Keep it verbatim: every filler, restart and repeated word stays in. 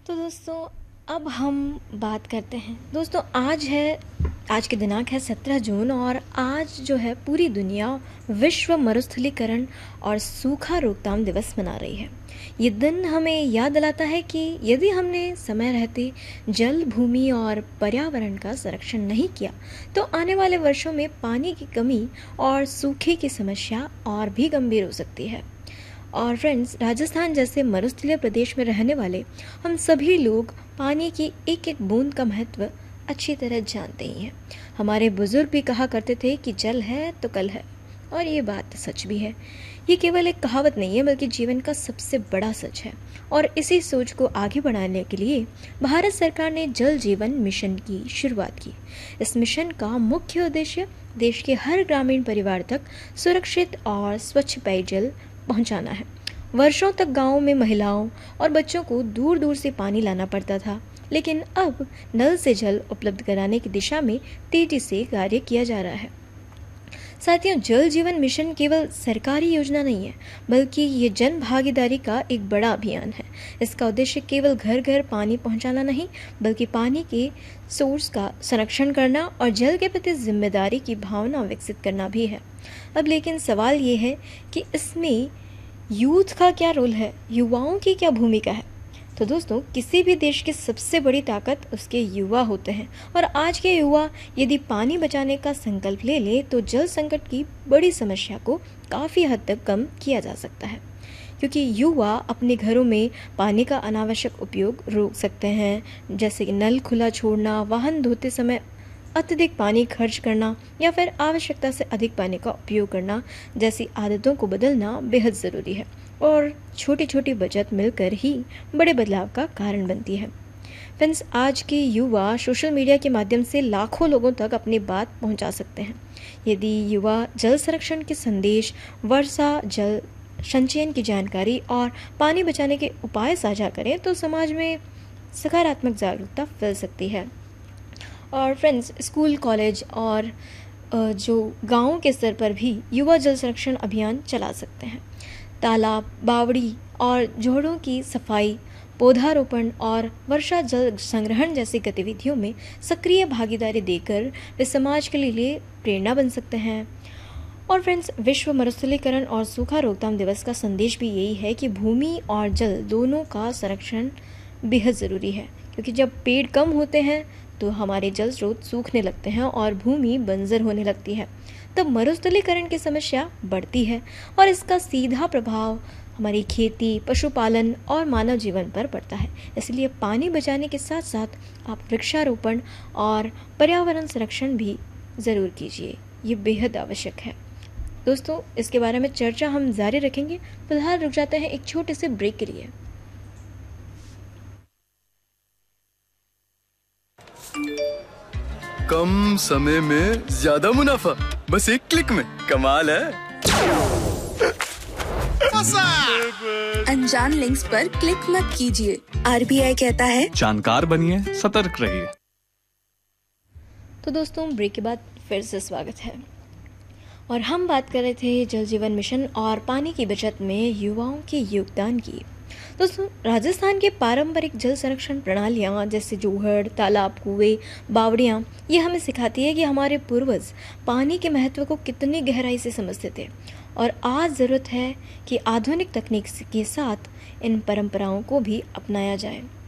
तो दोस्तों अब हम बात करते हैं। दोस्तों आज है आज की दिनांक है सत्रह जून और आज जो है पूरी दुनिया विश्व मरुस्थलीकरण और सूखा रोकथाम दिवस मना रही है। ये दिन हमें याद दिलाता है कि यदि हमने समय रहते जल, भूमि और पर्यावरण का संरक्षण नहीं किया तो आने वाले वर्षों में पानी की कमी और सूखे की समस्या और भी गंभीर हो सकती है। और फ्रेंड्स, राजस्थान जैसे मरुस्थलीय प्रदेश में रहने वाले हम सभी लोग पानी की एक एक बूंद का महत्व अच्छी तरह जानते ही हैं। हमारे बुजुर्ग भी कहा करते थे कि जल है तो कल है, और ये बात सच भी है। ये केवल एक कहावत नहीं है बल्कि जीवन का सबसे बड़ा सच है। और इसी सोच को आगे बढ़ाने के लिए भारत सरकार ने जल जीवन मिशन की शुरुआत की। इस मिशन का मुख्य उद्देश्य देश के हर ग्रामीण परिवार तक सुरक्षित और स्वच्छ पेयजल पहुंचाना है। वर्षों तक गांवों में महिलाओं और बच्चों को दूर दूर से पानी लाना पड़ता था, लेकिन अब नल से जल उपलब्ध कराने की दिशा में तेजी से कार्य किया जा रहा है। साथियों, जल जीवन मिशन केवल सरकारी योजना नहीं है बल्कि ये जन भागीदारी का एक बड़ा अभियान है। इसका उद्देश्य केवल घर घर पानी पहुंचाना नहीं बल्कि पानी के सोर्स का संरक्षण करना और जल के प्रति जिम्मेदारी की भावना विकसित करना भी है। अब लेकिन सवाल ये है कि इसमें यूथ का क्या रोल है, युवाओं की क्या भूमिका है। तो दोस्तों, किसी भी देश की सबसे बड़ी ताकत उसके युवा होते हैं, और आज के युवा यदि पानी बचाने का संकल्प ले ले तो जल संकट की बड़ी समस्या को काफ़ी हद तक कम किया जा सकता है। क्योंकि युवा अपने घरों में पानी का अनावश्यक उपयोग रोक सकते हैं, जैसे कि नल खुला छोड़ना, वाहन धोते समय अत्यधिक पानी खर्च करना या फिर आवश्यकता से अधिक पानी का उपयोग करना जैसी आदतों को बदलना बेहद ज़रूरी है। और छोटी छोटी बचत मिलकर ही बड़े बदलाव का कारण बनती है। फ्रेंड्स, आज के युवा सोशल मीडिया के माध्यम से लाखों लोगों तक अपनी बात पहुंचा सकते हैं। यदि युवा जल संरक्षण के संदेश, वर्षा जल संचयन की जानकारी और पानी बचाने के उपाय साझा करें तो समाज में सकारात्मक जागरूकता फैल सकती है। और फ्रेंड्स, स्कूल, कॉलेज और जो गाँव के स्तर पर भी युवा जल संरक्षण अभियान चला सकते हैं। तालाब, बावड़ी और जोड़ों की सफाई, पौधारोपण और वर्षा जल संग्रहण जैसी गतिविधियों में सक्रिय भागीदारी देकर वे समाज के लिए प्रेरणा बन सकते हैं। और फ्रेंड्स, विश्व मरुस्थलीकरण और सूखा रोकथाम दिवस का संदेश भी यही है कि भूमि और जल दोनों का संरक्षण बेहद ज़रूरी है। क्योंकि जब पेड़ कम होते हैं तो हमारे जल स्रोत सूखने लगते हैं और भूमि बंजर होने लगती है, तब मरुस्थलीकरण की समस्या बढ़ती है और इसका सीधा प्रभाव हमारी खेती, पशुपालन और मानव जीवन पर पड़ता है। इसलिए पानी बचाने के साथ साथ आप वृक्षारोपण और पर्यावरण संरक्षण भी ज़रूर कीजिए, ये बेहद आवश्यक है। दोस्तों, इसके बारे में चर्चा हम जारी रखेंगे। फिलहाल रुक जाते हैं एक छोटे से ब्रेक के लिए। कम समय में ज्यादा मुनाफा, बस एक क्लिक में। कमाल है। अनजान लिंक्स पर क्लिक मत कीजिए। आरबीआई कहता है जानकार बनिए, सतर्क रहिए। तो दोस्तों, ब्रेक के बाद फिर से स्वागत है और हम बात कर रहे थे जल जीवन मिशन और पानी की बचत में युवाओं के योगदान की। दोस्तों, राजस्थान के पारंपरिक जल संरक्षण प्रणालियाँ जैसे जोहड़, तालाब, कुएं, बावड़ियाँ ये हमें सिखाती है कि हमारे पूर्वज पानी के महत्व को कितनी गहराई से समझते थे। और आज ज़रूरत है कि आधुनिक तकनीक के साथ इन परंपराओं को भी अपनाया जाए।